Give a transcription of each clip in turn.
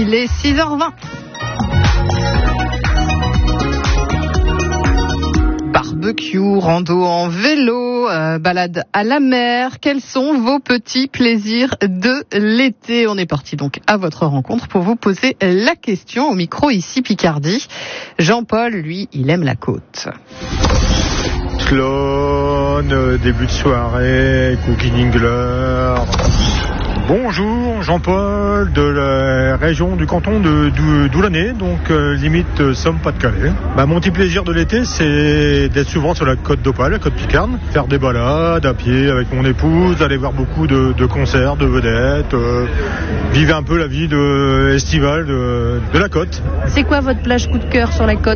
Il est 6h20. Barbecue, rando en vélo, balade à la mer. Quels sont vos petits plaisirs de l'été? On est parti donc à votre rencontre pour vous poser la question au micro ici Picardie. Jean-Paul, lui, il aime la côte. Clone, début de soirée, cookie dingler. Bonjour, Jean-Paul de la région du canton de Doulanay, donc limite Somme-Pas-de-Calais. Mon petit plaisir de l'été, c'est d'être souvent sur la côte d'Opale, la côte Picarde, faire des balades à pied avec mon épouse, aller voir beaucoup de concerts, de vedettes, vivre un peu la vie estivale de la côte. C'est quoi votre plage coup de cœur sur la côte?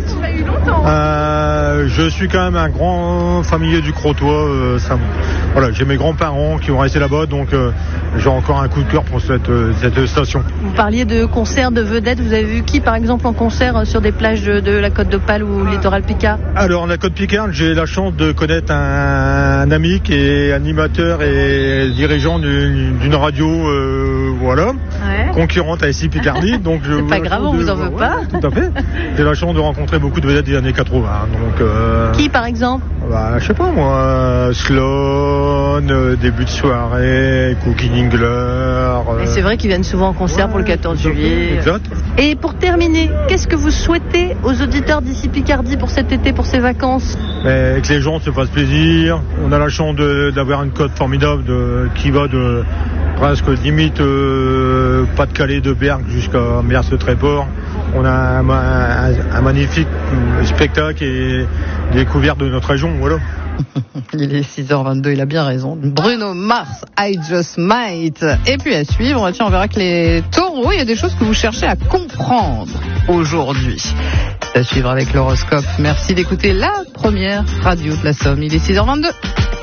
Je suis quand même un grand familier du Crotoy. Voilà, j'ai mes grands-parents qui ont resté là-bas, donc j'ai encore un coup de cœur pour cette station. Vous parliez de concerts, de vedettes. Vous avez vu qui, par exemple, en concert sur des plages de la côte d'Opale ou littoral Picard? Alors, la côte Picarde, j'ai la chance de connaître un ami qui est animateur et dirigeant d'une radio, concurrente à SI Picardie. Donc c'est pas grave, on vous en veut pas. Tout à fait. J'ai la chance de rencontrer beaucoup de vedettes des années 80. Donc, qui, par exemple? Je sais pas moi, Sloan, début de soirée, Cookie Dingler. Et c'est vrai qu'ils viennent souvent en concert pour le 14 juillet. Exact. Et pour terminer, qu'est-ce que vous souhaitez aux auditeurs d'ici Picardie pour cet été, pour ces vacances? Que les gens se fassent plaisir. On a la chance d'avoir une côte formidable qui va de presque limite Pas-de-Calais de Berck jusqu'à Mers-Tréport. On a un magnifique spectacle et découverte de notre région, voilà. Il est 6h22, il a bien raison. Bruno Mars, I Just Might. Et puis à suivre, on verra que les taureaux, il y a des choses que vous cherchez à comprendre aujourd'hui. À suivre avec l'horoscope. Merci d'écouter la première radio de la Somme. Il est 6h22.